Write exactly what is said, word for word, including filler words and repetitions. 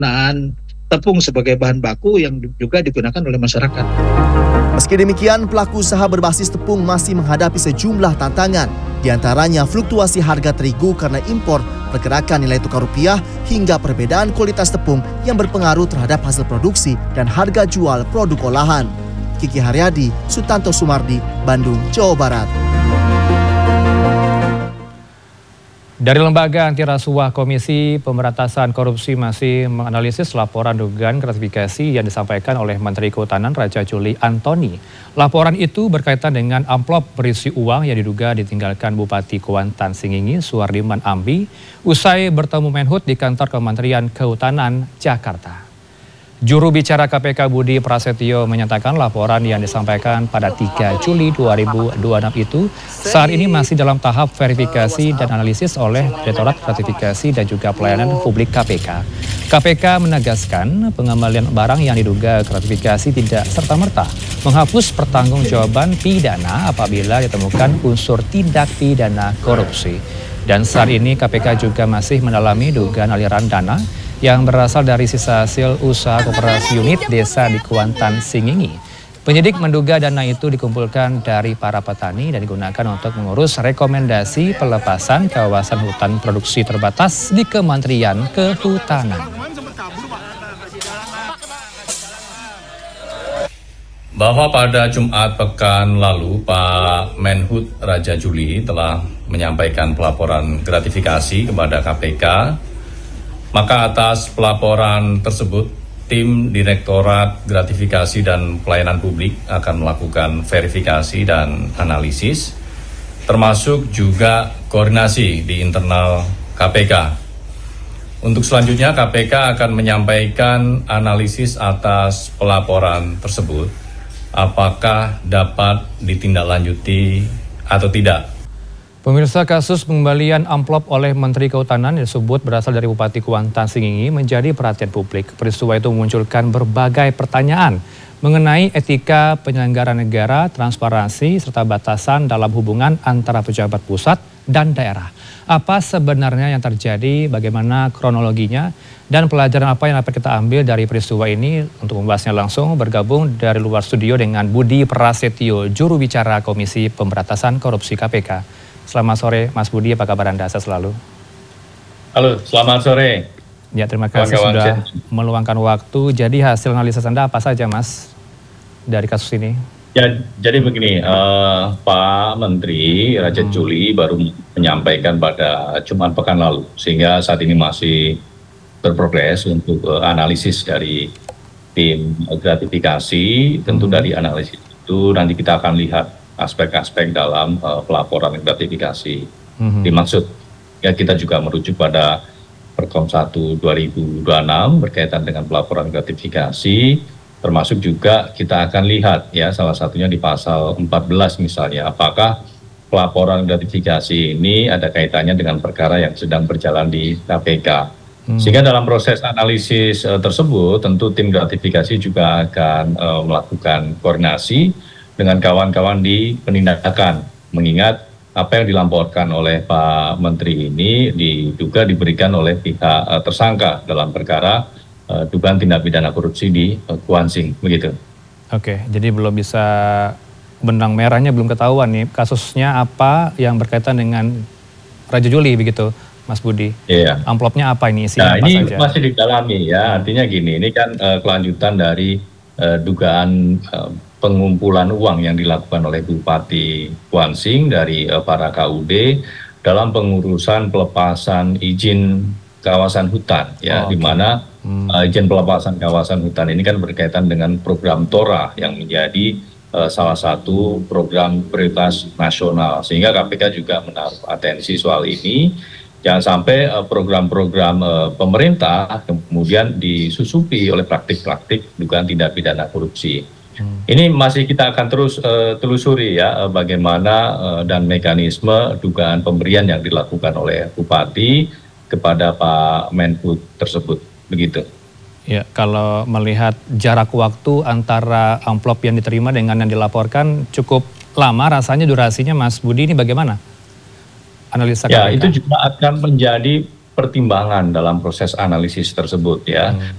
penggunaan tepung sebagai bahan baku yang juga digunakan oleh masyarakat. Meski demikian, pelaku usaha berbasis tepung masih menghadapi sejumlah tantangan. Di antaranya fluktuasi harga terigu karena impor, pergerakan nilai tukar rupiah, hingga perbedaan kualitas tepung yang berpengaruh terhadap hasil produksi dan harga jual produk olahan. Kiki Haryadi, Sutanto Sumardi, Bandung, Jawa Barat. Dari Lembaga Antirasuah, Komisi Pemberantasan Korupsi masih menganalisis laporan dugaan gratifikasi yang disampaikan oleh Menteri Kehutanan Raja Juli Antoni. Laporan itu berkaitan dengan amplop berisi uang yang diduga ditinggalkan Bupati Kuantan Singingi, Suwardiman Ambi, usai bertemu Menhut di kantor Kementerian Kehutanan, Jakarta. Juru bicara K P K Budi Prasetyo menyatakan laporan yang disampaikan pada tiga Juli dua ribu dua puluh enam itu saat ini masih dalam tahap verifikasi dan analisis oleh Direktorat Gratifikasi dan juga Pelayanan Publik K P K. K P K menegaskan pengembalian barang yang diduga gratifikasi tidak serta-merta menghapus pertanggungjawaban pidana apabila ditemukan unsur tindak pidana korupsi. Dan saat ini K P K juga masih mendalami dugaan aliran dana yang berasal dari sisa hasil usaha koperasi unit desa di Kuantan Singingi. Penyidik menduga dana itu dikumpulkan dari para petani dan digunakan untuk mengurus rekomendasi pelepasan kawasan hutan produksi terbatas di Kementerian Kehutanan. Bahwa pada Jumat pekan lalu Pak Menhut Raja Juli telah menyampaikan pelaporan gratifikasi kepada K P K. Maka atas pelaporan tersebut, tim Direktorat Gratifikasi dan Pelayanan Publik akan melakukan verifikasi dan analisis, termasuk juga koordinasi di internal K P K. Untuk selanjutnya, K P K akan menyampaikan analisis atas pelaporan tersebut, apakah dapat ditindaklanjuti atau tidak. Pemirsa, kasus pengembalian amplop oleh Menteri Kehutanan yang disebut berasal dari Bupati Kuantan Singingi menjadi perhatian publik. Peristiwa itu memunculkan berbagai pertanyaan mengenai etika penyelenggara negara, transparansi, serta batasan dalam hubungan antara pejabat pusat dan daerah. Apa sebenarnya yang terjadi, bagaimana kronologinya, dan pelajaran apa yang dapat kita ambil dari peristiwa ini? Untuk membahasnya langsung bergabung dari luar studio dengan Budi Prasetyo, juru bicara Komisi Pemberantasan Korupsi K P K. Selamat sore Mas Budi, apa kabar Anda? Sehat selalu. Halo, selamat sore. Ya, terima kasih Kawan-kawan sudah saya. meluangkan waktu. Jadi hasil analisis Anda apa saja Mas dari kasus ini? Ya, jadi begini, uh, Pak Menteri Raja hmm. Juli baru menyampaikan pada Jumat pekan lalu, sehingga saat ini masih berprogres untuk uh, analisis dari tim gratifikasi. Tentu hmm. dari analisis itu nanti kita akan lihat aspek-aspek dalam uh, pelaporan gratifikasi. Mm-hmm. Dimaksud ya kita juga merujuk pada Perkom satu dua ribu dua puluh enam berkaitan dengan pelaporan gratifikasi, termasuk juga kita akan lihat ya salah satunya di pasal empat belas misalnya, apakah pelaporan gratifikasi ini ada kaitannya dengan perkara yang sedang berjalan di K P K. Mm-hmm. Sehingga dalam proses analisis uh, tersebut tentu tim gratifikasi juga akan uh, melakukan koordinasi dengan kawan-kawan di penindakan, mengingat apa yang dilaporkan oleh Pak Menteri ini diduga diberikan oleh pihak uh, tersangka dalam perkara uh, dugaan tindak pidana korupsi di uh, Kuansing, begitu. Oke, jadi belum bisa, benang merahnya belum ketahuan nih, kasusnya apa yang berkaitan dengan Raja Juli, begitu Mas Budi? Iya. Amplopnya apa ini, isinya nah, apa ini saja? Masih didalami ya, artinya gini, ini kan uh, kelanjutan dari uh, dugaan uh, pengumpulan uang yang dilakukan oleh Bupati Kuansing dari uh, para K U D dalam pengurusan pelepasan izin kawasan hutan ya, oh, di mana hmm. uh, izin pelepasan kawasan hutan ini kan berkaitan dengan program Tora yang menjadi uh, salah satu program prioritas nasional, sehingga K P K juga menaruh atensi soal ini. Jangan sampai uh, program-program uh, pemerintah kemudian disusupi oleh praktik-praktik dugaan tindak pidana korupsi. Hmm. Ini masih kita akan terus uh, telusuri ya uh, bagaimana uh, dan mekanisme dugaan pemberian yang dilakukan oleh Bupati kepada Pak Menhut tersebut, begitu. Ya, kalau melihat jarak waktu antara amplop yang diterima dengan yang dilaporkan cukup lama rasanya durasinya, Mas Budi, ini bagaimana analisa K P K? Ya, itu juga akan menjadi pertimbangan dalam proses analisis tersebut ya. Hmm.